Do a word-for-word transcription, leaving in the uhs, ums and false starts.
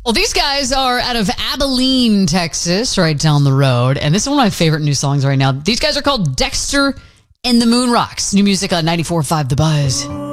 Well, these guys are out of Abilene, Texas, right down the road. And this is one of my favorite new songs right now. These guys are called Dexter and the Moon Rocks. New music on ninety-four point five The Buzz.